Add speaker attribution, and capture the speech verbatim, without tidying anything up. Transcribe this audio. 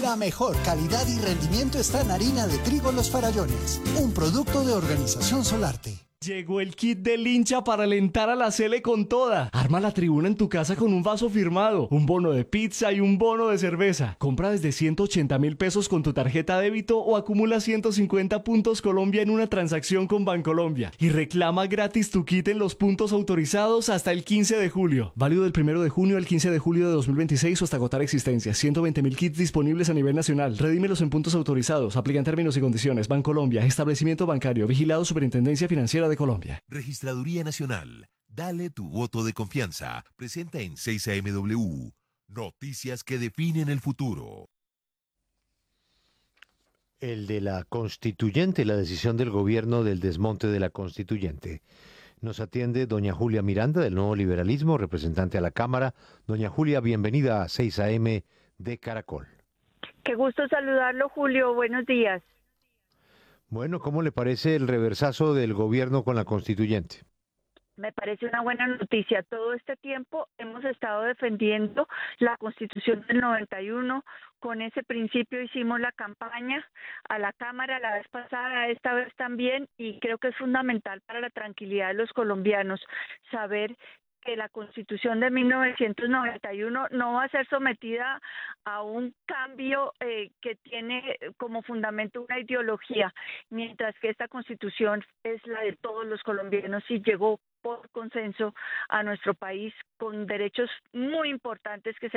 Speaker 1: La mejor calidad y rendimiento está en harina de trigo Los Farallones, un producto de Organización Solarte.
Speaker 2: Llegó el kit del hincha para alentar a la Sele con toda. Arma la tribuna en tu casa con un vaso firmado, un bono de pizza y un bono de cerveza. Compra desde ciento ochenta mil pesos con tu tarjeta débito o acumula ciento cincuenta puntos Colombia en una transacción con Bancolombia. Y reclama gratis tu kit en los puntos autorizados hasta el quince de julio. Válido del primero de junio al quince de julio de dos mil veintiséis o hasta agotar existencia. ciento veinte mil kits disponibles a nivel nacional. Redímelos en puntos autorizados. Aplican términos y condiciones. Bancolombia, establecimiento bancario, vigilado Superintendencia Financiera de Colombia.
Speaker 3: Registraduría Nacional. Dale tu voto de confianza. Presenta en seis A M W. Noticias que definen el futuro.
Speaker 4: El de la constituyente, la decisión del gobierno del desmonte de la constituyente. Nos atiende doña Julia Miranda del Nuevo Liberalismo, representante a la Cámara. Doña Julia, bienvenida a seis A M de Caracol.
Speaker 5: Qué gusto saludarlo, Julio. Buenos días.
Speaker 4: Bueno, ¿cómo le parece el reversazo del gobierno con la constituyente?
Speaker 5: Me parece una buena noticia. Todo este tiempo hemos estado defendiendo la Constitución del noventa y uno. Con ese principio hicimos la campaña a la Cámara la vez pasada, esta vez también, y creo que es fundamental para la tranquilidad de los colombianos saber que la Constitución de mil novecientos noventa y uno no va a ser sometida a un cambio eh, que tiene como fundamento una ideología, mientras que esta Constitución es la de todos los colombianos y llegó por consenso a nuestro país con derechos muy importantes que se